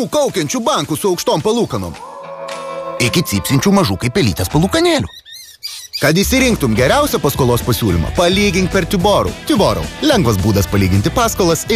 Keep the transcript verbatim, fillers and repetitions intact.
nuo kaukiančių bankų su aukštom palūkanom iki cypsinčių mažų kaip pelytės palūkanėlių. Kad įsirinktum geriausią paskolos pasiūlymą, palygink per Tiborų. Tiborų – lengvas būdas palyginti paskolas